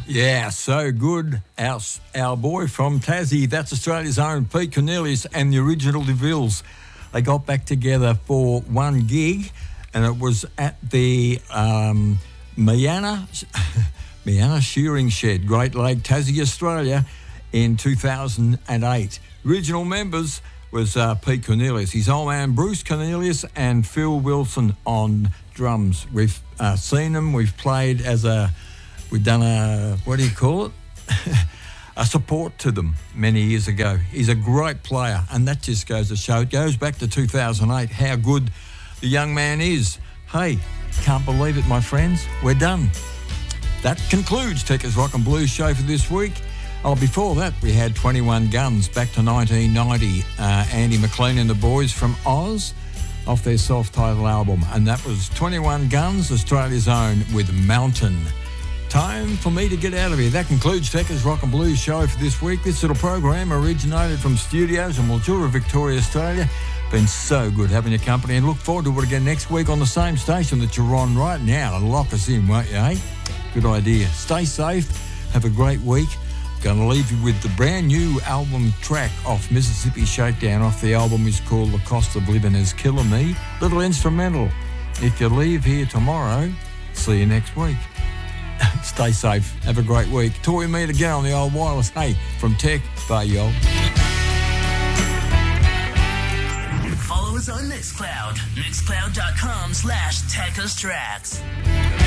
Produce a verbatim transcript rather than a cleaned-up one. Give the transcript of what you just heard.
Yeah, so good. Our, our boy from Tassie, that's Australia's own Pete Cornelius and the original DeVilles. They got back together for one gig, and it was at the um, Miana, Miana Shearing Shed, Great Lake, Tassie, Australia, in two thousand eight. Original members was uh, Pete Cornelius, his old man Bruce Cornelius, and Phil Wilson on drums. We've uh, seen them, we've played as a, we've done a, what do you call it? a support to them many years ago. He's a great player, and that just goes to show, it goes back to two thousand eight, how good the young man is. Hey, can't believe it, my friends, we're done. That concludes Tekka's Rock and Blues show for this week. Oh, before that, we had twenty-one Guns, back to nineteen ninety. Uh, Andy McLean and the boys from Oz, off their self-titled album. And that was twenty-one Guns, Australia's own, with Mountain. Time for me to get out of here. That concludes Tekka's Rock and Blues show for this week. This little program originated from studios in Mildura, Victoria, Australia. Been so good having your company, and look forward to it again next week on the same station that you're on right now. Lock us in, won't you, eh? Good idea. Stay safe. Have a great week. Going to leave you with the brand new album track off Mississippi Shakedown. Off the album is called The Cost of Living Is Killing Me. Little instrumental. If you leave here tomorrow, see you next week. Stay safe. Have a great week. Till we meet again on the old wireless. Hey, from Tech, bye, y'all. Follow us on Mixcloud. Mixcloud.com slash Tekka's Tracks.